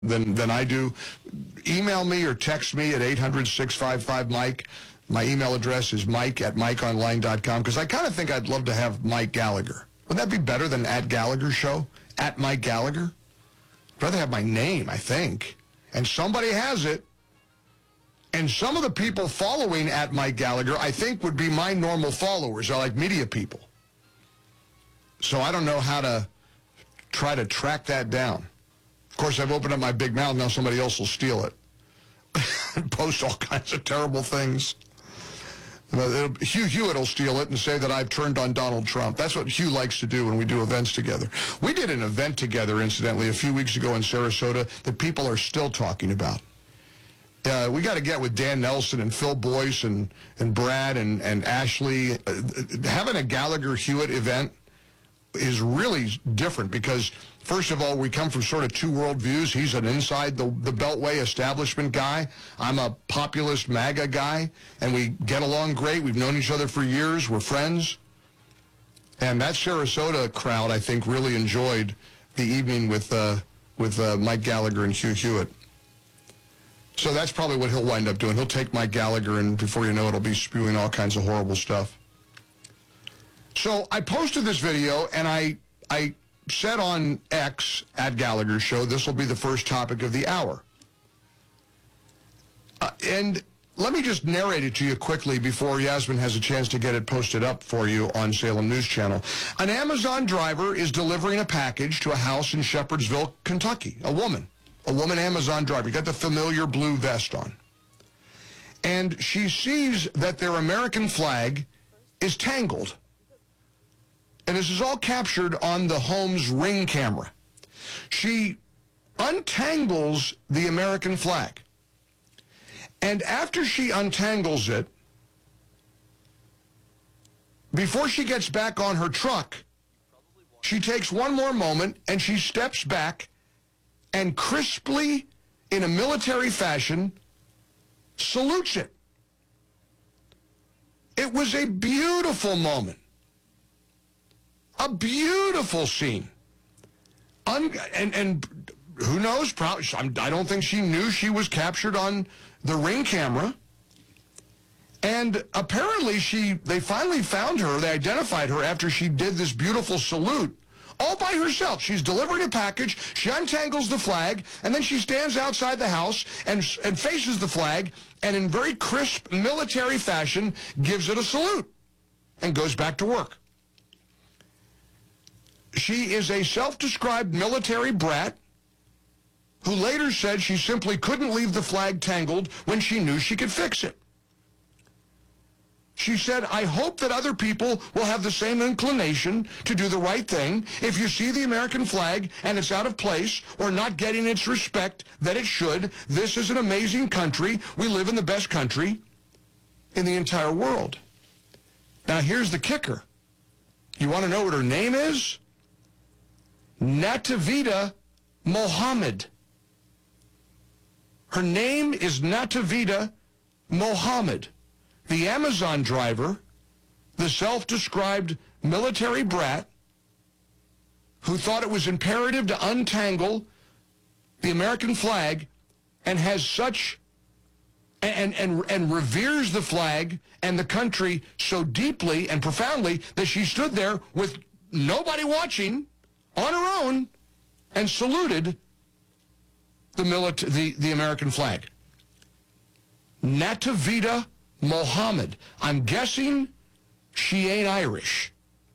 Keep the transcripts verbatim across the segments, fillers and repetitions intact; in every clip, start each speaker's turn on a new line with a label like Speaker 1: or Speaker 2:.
Speaker 1: than, than I do. Email me or text me at eight hundred, six five five, Mike. My email address is mike at mike online dot com, because I kind of think I'd love to have Mike Gallagher. Wouldn't that be better than at Gallagher Show? At Mike Gallagher? I'd rather have my name, I think. And somebody has it. And some of the people following at Mike Gallagher, I think, would be my normal followers. They're like media people. So I don't know how to try to track that down. Of course, I've opened up my big mouth. Now somebody else will steal it and post all kinds of terrible things. Hugh Hewitt will steal it and say that I've turned on Donald Trump. That's what Hugh likes to do when we do events together. We did an event together, incidentally, a few weeks ago in Sarasota that people are still talking about. Uh, we got to get with Dan Nelson and Phil Boyce and, and Brad and, and Ashley. Uh, having a Gallagher Hewitt event is really different because, first of all, we come from sort of two worldviews. He's an inside the, the Beltway establishment guy. I'm a populist MAGA guy, and we get along great. We've known each other for years. We're friends. And that Sarasota crowd, I think, really enjoyed the evening with, uh, with uh, Mike Gallagher and Hugh Hewitt. So that's probably what he'll wind up doing. He'll take Mike Gallagher, and before you know it, he'll be spewing all kinds of horrible stuff. So I posted this video, and I I said on X, at Gallagher Show, this will be the first topic of the hour. Uh, and let me just narrate it to you quickly before Yasmin has a chance to get it posted up for you on Salem News Channel. An Amazon driver is delivering a package to a house in Shepherdsville, Kentucky. A woman. A woman Amazon driver. Got the familiar blue vest on. And she sees that their American flag is tangled. And this is all captured on the home's Ring camera. She untangles the American flag. And after she untangles it, before she gets back on her truck, she takes one more moment and she steps back and crisply, in a military fashion, salutes it. It was a beautiful moment. A beautiful scene. Un and, and who knows? Probably, I don't think she knew she was captured on the Ring camera. And apparently she, they finally found her, they identified her after she did this beautiful salute. All by herself. She's delivering a package, she untangles the flag, and then she stands outside the house and, and faces the flag, and in very crisp military fashion gives it a salute and goes back to work. She is a self-described military brat who later said she simply couldn't leave the flag tangled when she knew she could fix it. She said, I hope that other people will have the same inclination to do the right thing. If you see the American flag and it's out of place or not getting its respect that it should, this is an amazing country. We live in the best country in the entire world. Now, here's the kicker. You want to know what her name is? Natavita Mohammed. Her name is Natavita Mohammed. The Amazon driver, the self-described military brat, who thought it was imperative to untangle the American flag and has such, and, and, and reveres the flag and the country so deeply and profoundly that she stood there with nobody watching on her own and saluted the, milita- the, the American flag. Natavita Mohammed. I'm guessing she ain't Irish.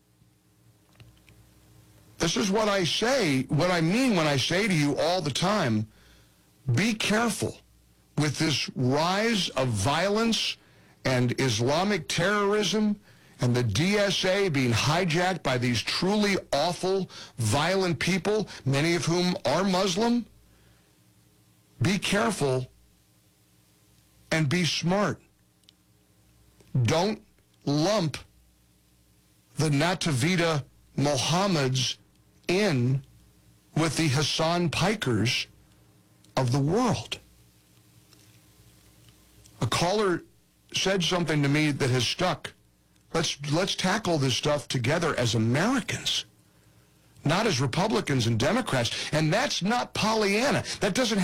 Speaker 1: This is what I say, what I mean when I say to you all the time, be careful with this rise of violence and Islamic terrorism and the D S A being hijacked by these truly awful, violent people, many of whom are Muslim. Be careful and be smart. Don't lump the Natavita Mohammeds in with the Hassan Pikers of the world. A caller said something to me that has stuck. Let's, let's tackle this stuff together as Americans, not as Republicans and Democrats. And that's not Pollyanna. That doesn't